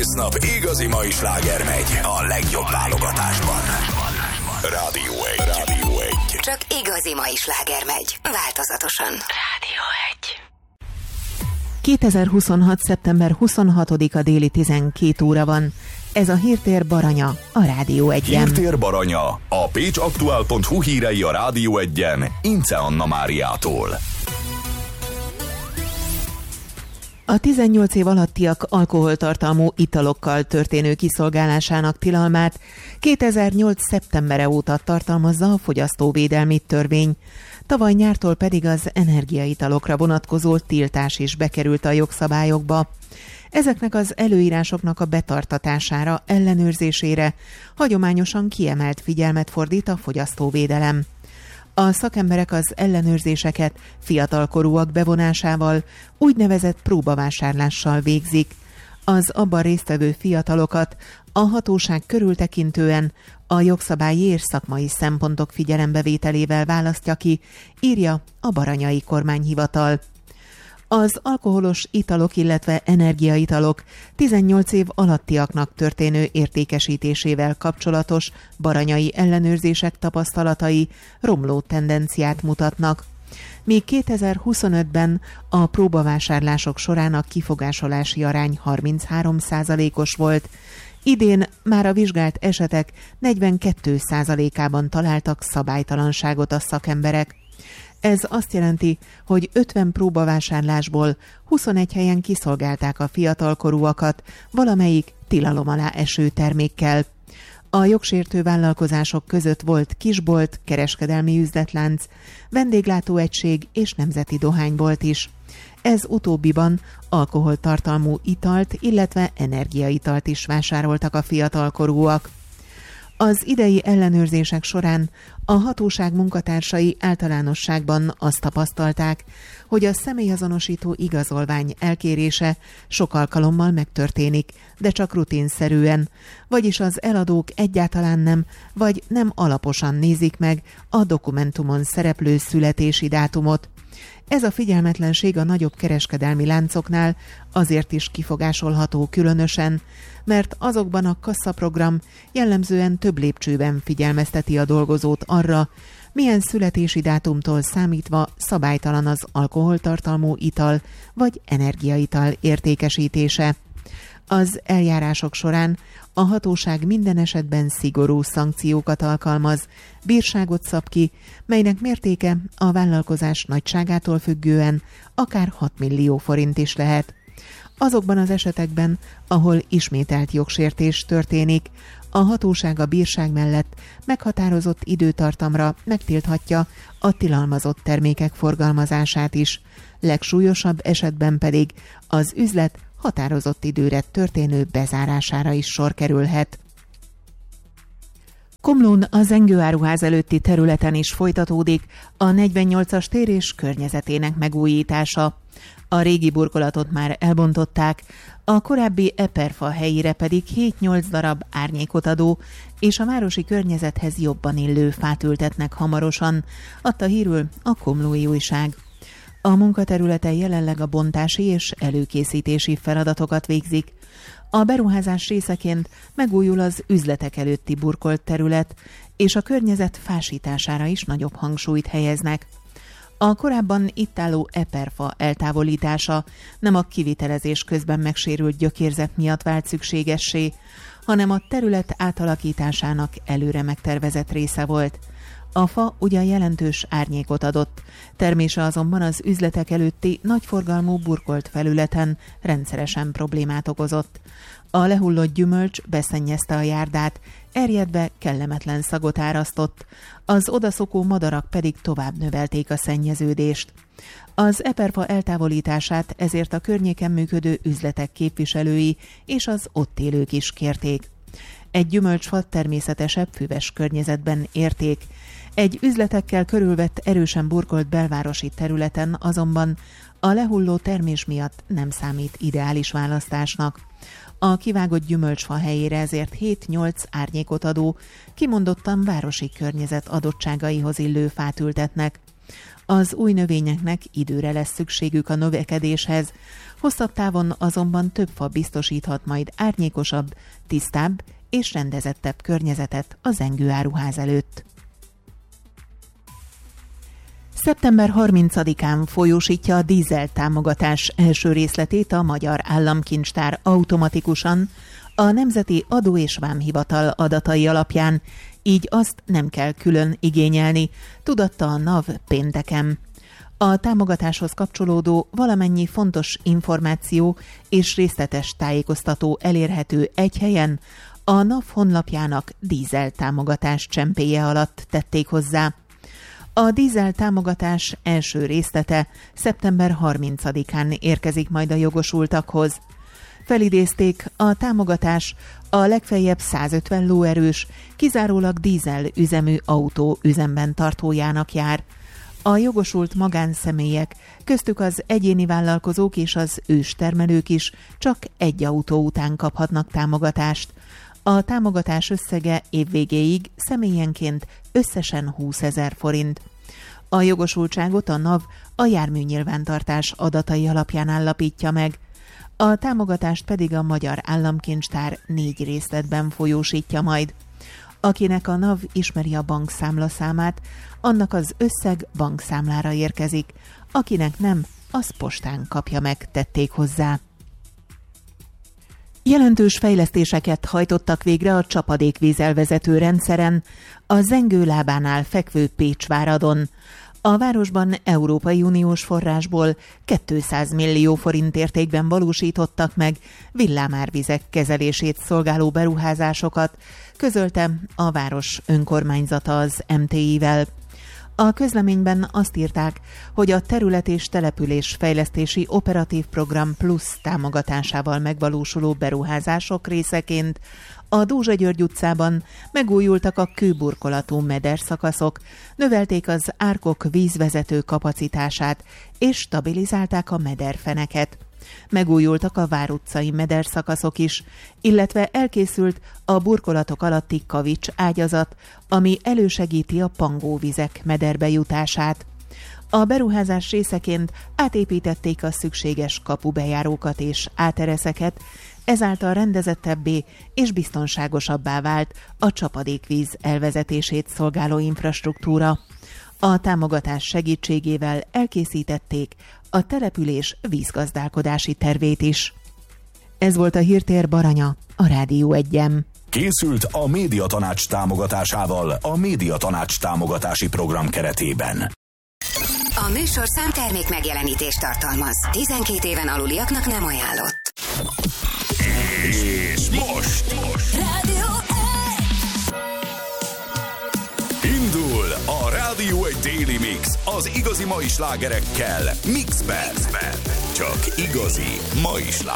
Egész nap igazi mai sláger megy a legjobb válogatásban. Rádió 1. Csak igazi mai sláger megy, változatosan. Rádió 1. 2026. szeptember 26-a déli 12 óra van. Ez a Hírtér Baranya, a Rádió 1-en. Hírtér Baranya, a pécsaktuál.hu hírei a Rádió 1-en, Ince Anna Máriától. A 18 év alattiak alkoholtartalmú italokkal történő kiszolgálásának tilalmát 2008. szeptembere óta tartalmazza a fogyasztóvédelmi törvény. Tavaly nyártól pedig az energiaitalokra vonatkozó tiltás is bekerült a jogszabályokba. Ezeknek az előírásoknak a betartatására, ellenőrzésére hagyományosan kiemelt figyelmet fordít a fogyasztóvédelem. A szakemberek az ellenőrzéseket fiatalkorúak bevonásával, úgynevezett próbavásárlással végzik. Az abban résztvevő fiatalokat a hatóság körültekintően a jogszabályi és szakmai szempontok figyelembevételével választja ki, írja a Baranyai Kormányhivatal. Az alkoholos italok, illetve energiaitalok 18 év alattiaknak történő értékesítésével kapcsolatos baranyai ellenőrzések tapasztalatai romló tendenciát mutatnak. Míg 2025-ben a próbavásárlások során a kifogásolási arány 33%-os volt, idén már a vizsgált esetek 42%-ában találtak szabálytalanságot a szakemberek. Ez azt jelenti, hogy 50 próbavásárlásból 21 helyen kiszolgálták a fiatalkorúakat valamelyik tilalom alá eső termékkel. A jogsértő vállalkozások között volt kisbolt, kereskedelmi üzletlánc, vendéglátóegység és nemzeti dohánybolt is. Ez utóbbiban alkoholtartalmú italt, illetve energiaitalt is vásároltak a fiatalkorúak. Az idei ellenőrzések során a hatóság munkatársai általánosságban azt tapasztalták, hogy a személyazonosító igazolvány elkérése sok alkalommal megtörténik, de csak rutinszerűen, vagyis az eladók egyáltalán nem, vagy nem alaposan nézik meg a dokumentumon szereplő születési dátumot. Ez a figyelmetlenség a nagyobb kereskedelmi láncoknál azért is kifogásolható különösen, mert azokban a kasszaprogram jellemzően több lépcsőben figyelmezteti a dolgozót arra, milyen születési dátumtól számítva szabálytalan az alkoholtartalmú ital vagy energiaital értékesítése. Az eljárások során a hatóság minden esetben szigorú szankciókat alkalmaz, bírságot szab ki, melynek mértéke a vállalkozás nagyságától függően akár 6 millió forint is lehet. Azokban az esetekben, ahol ismételt jogsértés történik, a hatóság a bírság mellett meghatározott időtartamra megtilthatja a tilalmazott termékek forgalmazását is, legsúlyosabb esetben pedig az üzlet határozott időre történő bezárására is sor kerülhet. Komlón a Zengő-áruház előtti területen is folytatódik a 48-as tér és környezetének megújítása. A régi burkolatot már elbontották, a korábbi eperfa helyére pedig 7-8 darab árnyékot adó és a városi környezethez jobban illő fát ültetnek hamarosan, adta hírül a Komlói Újság. A munkaterületen jelenleg a bontási és előkészítési feladatokat végzik. A beruházás részeként megújul az üzletek előtti burkolt terület, és a környezet fásítására is nagyobb hangsúlyt helyeznek. A korábban itt álló eperfa eltávolítása nem a kivitelezés közben megsérült gyökérzet miatt vált szükségessé, hanem a terület átalakításának előre megtervezett része volt. A fa ugyan jelentős árnyékot adott, termése azonban az üzletek előtti nagyforgalmú burkolt felületen rendszeresen problémát okozott. A lehullott gyümölcs beszennyezte a járdát, erjedve kellemetlen szagot árasztott, az odaszokó madarak pedig tovább növelték a szennyeződést. Az eperfa eltávolítását ezért a környéken működő üzletek képviselői és az ott élők is kérték. Egy gyümölcsfa természetesebb, füves környezetben érték, Egy üzletekkel körülvett, erősen burkolt belvárosi területen azonban a lehulló termés miatt nem számít ideális választásnak. A kivágott gyümölcsfa helyére ezért 7-8 árnyékot adó, kimondottan városi környezet adottságaihoz illő fát ültetnek. Az új növényeknek időre lesz szükségük a növekedéshez, hosszabb távon azonban több fa biztosíthat majd árnyékosabb, tisztább és rendezettebb környezetet a zengő áruház előtt. Szeptember 30-án folyósítja a dízel támogatás első részletét a Magyar Államkincstár automatikusan a Nemzeti Adó- és Vámhivatal adatai alapján, így azt nem kell külön igényelni, tudatta a NAV pénteken. A támogatáshoz kapcsolódó valamennyi fontos információ és részletes tájékoztató elérhető egy helyen, a NAV honlapjának dízel támogatás csempéje alatt tették hozzá. A dízel támogatás első részlete szeptember 30-án érkezik majd a jogosultakhoz. Felidézték, a támogatás a legfeljebb 150 lóerős, kizárólag dízel üzemű autó üzemben tartójának jár. A jogosult magánszemélyek, köztük az egyéni vállalkozók és az őstermelők is csak egy autó után kaphatnak támogatást. A támogatás összege évvégéig személyenként összesen 20 000 forint. A jogosultságot a NAV a járműnyilvántartás adatai alapján állapítja meg. A támogatást pedig a Magyar Államkincstár 4 részletben folyósítja majd. Akinek a NAV ismeri a bankszámlaszámát, annak az összeg bankszámlára érkezik, akinek nem, az postán kapja meg, tették hozzá. Jelentős fejlesztéseket hajtottak végre a csapadékvízelvezető rendszeren, a Zengő lábánál fekvő Pécsváradon. A városban Európai Uniós forrásból 200 millió forint értékben valósítottak meg villámárvizek kezelését szolgáló beruházásokat, közölte a város önkormányzata az MTI-vel. A közleményben azt írták, hogy a terület és település fejlesztési operatív program plusz támogatásával megvalósuló beruházások részeként a Dózsa György utcában megújultak a kőburkolatú mederszakaszok, növelték az árkok vízvezető kapacitását és stabilizálták a mederfeneket. Megújultak a Vár utcai mederszakaszok is, illetve elkészült a burkolatok alatti kavics ágyazat, ami elősegíti a pangóvizek mederbe jutását. A beruházás részeként átépítették a szükséges kapubejárókat és átereszeket, ezáltal rendezettebbé és biztonságosabbá vált a csapadékvíz elvezetését szolgáló infrastruktúra. A támogatás segítségével elkészítették a település vízgazdálkodási tervét is. Ez volt a Hírtér, Baranya, a Rádió 1-en. Készült a Médiatanács támogatásával a Médiatanács támogatási program keretében. A műsorszám termék megjelenítést tartalmaz. 12 éven aluliaknak nem ajánlott. És most Rádió 1! indul a Rádió 1 Daily Mix az igazi mai slágerekkel Mixben. Csak igazi mai slágerek.